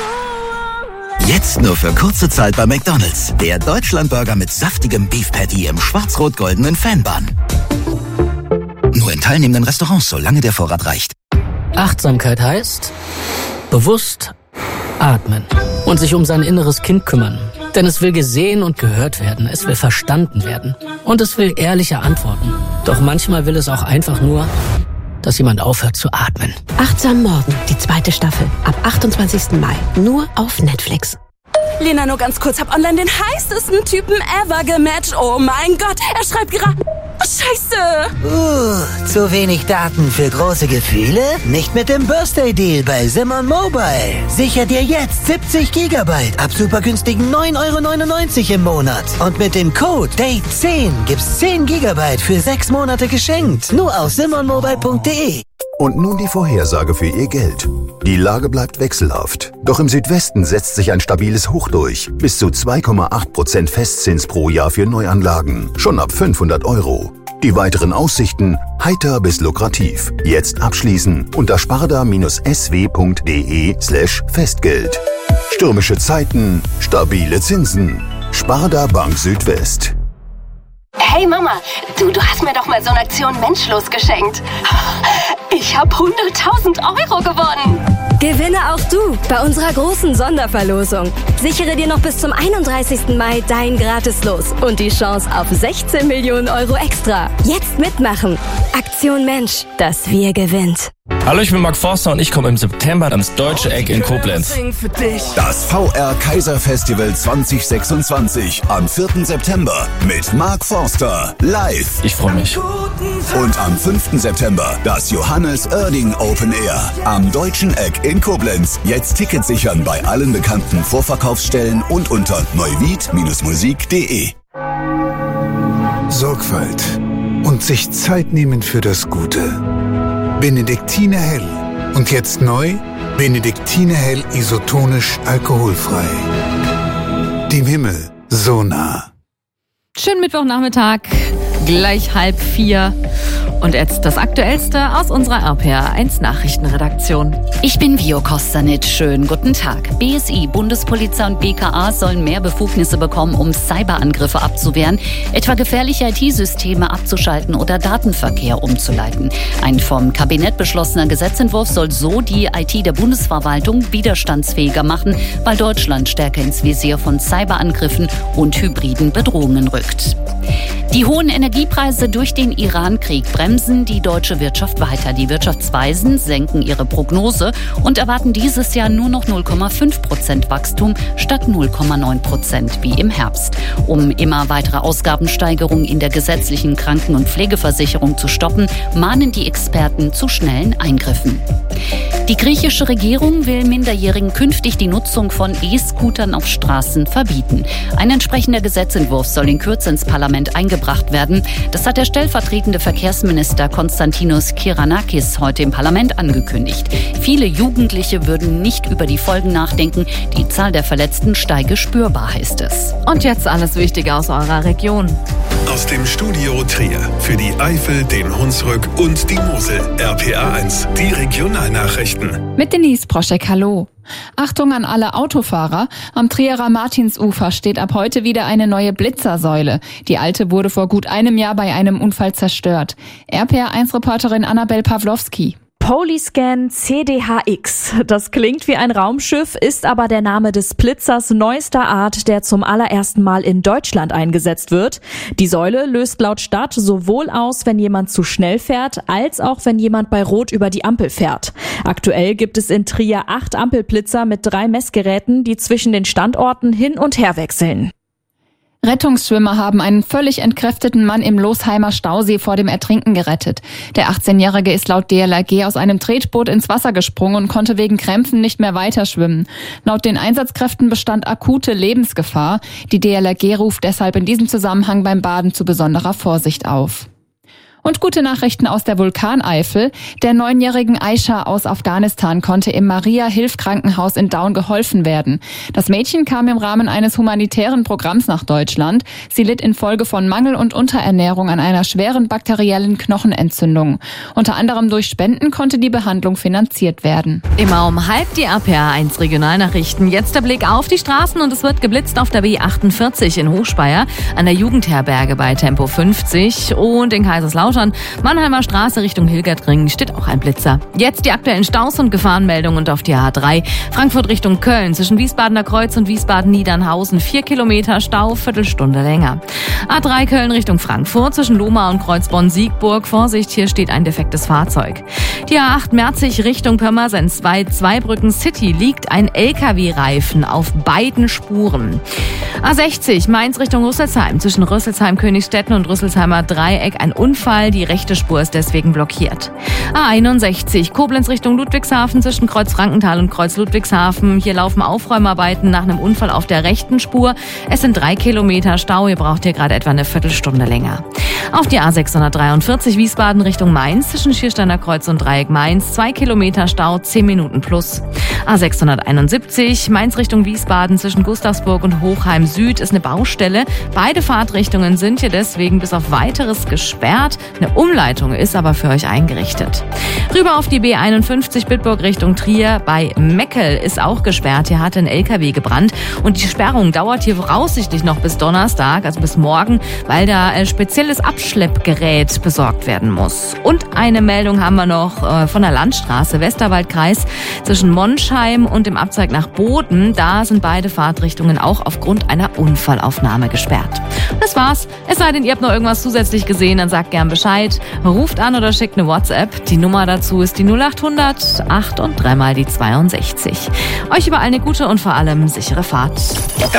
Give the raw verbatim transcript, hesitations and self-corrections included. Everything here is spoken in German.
Jetzt nur für kurze Zeit bei McDonald's. Der Deutschlandburger mit saftigem Beef Patty im schwarz-rot-goldenen Fanbun. Nur in teilnehmenden Restaurants, solange der Vorrat reicht. Achtsamkeit heißt bewusst atmen und sich um sein inneres Kind kümmern. Denn es will gesehen und gehört werden, es will verstanden werden und es will ehrliche Antworten. Doch manchmal will es auch einfach nur, dass jemand aufhört zu atmen. Achtsam Morgen, die zweite Staffel. Ab achtundzwanzigsten Mai. Nur auf Netflix. Lena, nur ganz kurz. Hab online den heißesten Typen ever gematcht. Oh mein Gott, er schreibt gerade... Oh, Scheiße! Uh, zu wenig Daten für große Gefühle? Nicht mit dem Birthday-Deal bei Simon Mobile. Sicher dir jetzt siebzig Gigabyte ab super günstigen neun Euro neunundneunzig im Monat. Und mit dem Code Date zehn gibt's zehn Gigabyte für sechs Monate geschenkt. Nur auf simon mobile punkt de. Und nun die Vorhersage für Ihr Geld. Die Lage bleibt wechselhaft. Doch im Südwesten setzt sich ein stabiles Hoch durch. Bis zu zwei Komma acht Prozent Festzins pro Jahr für Neuanlagen. Schon ab fünfhundert Euro. Die weiteren Aussichten heiter bis lukrativ. Jetzt abschließen unter sparda-sw punkt de slash Festgeld. Stürmische Zeiten, stabile Zinsen. Sparda Bank Südwest. Hey Mama, du, du hast mir doch mal so eine Aktion Menschlos geschenkt. Ich habe hunderttausend Euro gewonnen. Gewinne auch du bei unserer großen Sonderverlosung. Sichere dir noch bis zum einunddreißigsten Mai dein Gratis-Los und die Chance auf sechzehn Millionen Euro extra. Jetzt mitmachen. Aktion Mensch, das Wir gewinnt. Hallo, ich bin Mark Forster und ich komme im September ans Deutsche Eck in Koblenz. Das V R Kaiser-Festival zwanzig sechsundzwanzig am vierten September mit Mark Forster live. Ich freue mich. Und am fünften September das Johannes Oerding Open Air am Deutschen Eck in Koblenz. Jetzt Tickets sichern bei allen bekannten Vorverkaufsstellen und unter neuwied musik punkt de. Sorgfalt und sich Zeit nehmen für das Gute. Benediktiner Hell. Und jetzt neu, Benediktiner Hell isotonisch alkoholfrei. Dem Himmel so nah. Schönen Mittwochnachmittag, gleich halb vier. Und jetzt das Aktuellste aus unserer R P R eins Nachrichtenredaktion. Ich bin Vio Kostanic. Schönen guten Tag. B S I, Bundespolizei und B K A sollen mehr Befugnisse bekommen, um Cyberangriffe abzuwehren, etwa gefährliche I T-Systeme abzuschalten oder Datenverkehr umzuleiten. Ein vom Kabinett beschlossener Gesetzentwurf soll so die I T der Bundesverwaltung widerstandsfähiger machen, weil Deutschland stärker ins Visier von Cyberangriffen und hybriden Bedrohungen rückt. Die hohen Energiepreise durch den Iran-Krieg bremsen die deutsche Wirtschaft weiter. Die Wirtschaftsweisen senken ihre Prognose und erwarten dieses Jahr nur noch null Komma fünf Prozent Wachstum statt null Komma neun Prozent wie im Herbst. Um immer weitere Ausgabensteigerungen in der gesetzlichen Kranken- und Pflegeversicherung zu stoppen, mahnen die Experten zu schnellen Eingriffen. Die griechische Regierung will Minderjährigen künftig die Nutzung von E-Scootern auf Straßen verbieten. Ein entsprechender Gesetzentwurf soll in Kürze ins Parlament eingebracht werden. Das hat der stellvertretende Verkehrsminister Konstantinos Kyranakis heute im Parlament angekündigt. Viele Jugendliche würden nicht über die Folgen nachdenken. Die Zahl der Verletzten steige spürbar, heißt es. Und jetzt alles Wichtige aus eurer Region. Aus dem Studio Trier für die Eifel, den Hunsrück und die Mosel. R P R eins, die Regionalnachrichten. Mit Denise Proschek, hallo. Achtung an alle Autofahrer. Am Trierer Martinsufer steht ab heute wieder eine neue Blitzersäule. Die alte wurde vor gut einem Jahr bei einem Unfall zerstört. R P R eins Reporterin Annabel Pawlowski. Polyscan C D H X. Das klingt wie ein Raumschiff, ist aber der Name des Blitzers neuester Art, der zum allerersten Mal in Deutschland eingesetzt wird. Die Säule löst laut Stadt sowohl aus, wenn jemand zu schnell fährt, als auch wenn jemand bei Rot über die Ampel fährt. Aktuell gibt es in Trier acht Ampelblitzer mit drei Messgeräten, die zwischen den Standorten hin und her wechseln. Rettungsschwimmer haben einen völlig entkräfteten Mann im Losheimer Stausee vor dem Ertrinken gerettet. Der achtzehnjährige ist laut D L R G aus einem Tretboot ins Wasser gesprungen und konnte wegen Krämpfen nicht mehr weiter schwimmen. Laut den Einsatzkräften bestand akute Lebensgefahr. Die D L R G ruft deshalb in diesem Zusammenhang beim Baden zu besonderer Vorsicht auf. Und gute Nachrichten aus der Vulkaneifel. Der neunjährigen Aisha aus Afghanistan konnte im Maria-Hilf-Krankenhaus in Daun geholfen werden. Das Mädchen kam im Rahmen eines humanitären Programms nach Deutschland. Sie litt infolge von Mangel und Unterernährung an einer schweren bakteriellen Knochenentzündung. Unter anderem durch Spenden konnte die Behandlung finanziert werden. Immer um halb die R P R eins Regionalnachrichten. Jetzt der Blick auf die Straßen und es wird geblitzt auf der B achtundvierzig in Hochspeyer, an der Jugendherberge bei Tempo fünfzig und in Kaiserslautern. Mannheimer Straße Richtung Hilgertringen steht auch ein Blitzer. Jetzt die aktuellen Staus und Gefahrenmeldungen und auf die A drei. Frankfurt Richtung Köln zwischen Wiesbadener Kreuz und Wiesbaden-Niedernhausen. Vier Kilometer Stau, Viertelstunde länger. A drei Köln Richtung Frankfurt zwischen Lohmar und Kreuzborn-Siegburg. Vorsicht, hier steht ein defektes Fahrzeug. Die A acht Merzig Richtung Pirmasens bei Zweibrücken City liegt ein L K W-Reifen auf beiden Spuren. A sechzig Mainz Richtung Rüsselsheim zwischen Rüsselsheim-Königsstetten und Rüsselsheimer Dreieck ein Unfall. Die rechte Spur ist deswegen blockiert. A einundsechzig Koblenz Richtung Ludwigshafen zwischen Kreuz Frankenthal und Kreuz Ludwigshafen. Hier laufen Aufräumarbeiten nach einem Unfall auf der rechten Spur. Es sind drei Kilometer Stau. Ihr braucht hier gerade etwa eine Viertelstunde länger. Auf die A sechshundertdreiundvierzig Wiesbaden Richtung Mainz zwischen Schiersteiner Kreuz und Dreieck Mainz. Zwei Kilometer Stau, zehn Minuten plus. A sechshunderteinundsiebzig Mainz Richtung Wiesbaden zwischen Gustavsburg und Hochheim Süd ist eine Baustelle. Beide Fahrtrichtungen sind hier deswegen bis auf Weiteres gesperrt. Eine Umleitung ist aber für euch eingerichtet. Rüber auf die B einundfünfzig Bitburg Richtung Trier. Bei Meckel ist auch gesperrt. Hier hat ein L K W gebrannt. Und die Sperrung dauert hier voraussichtlich noch bis Donnerstag, also bis morgen, weil da ein spezielles Abschleppgerät besorgt werden muss. Und eine Meldung haben wir noch äh, von der Landstraße Westerwaldkreis zwischen Monschheim und dem Abzweig nach Boden. Da sind beide Fahrtrichtungen auch aufgrund einer Unfallaufnahme gesperrt. Das war's. Es sei denn, ihr habt noch irgendwas zusätzlich gesehen, dann sagt gern Bescheid. Ruft an oder schickt eine WhatsApp. Die Nummer dazu ist die null achthundert acht und dreimal die zweiundsechzig. Euch überall eine gute und vor allem sichere Fahrt.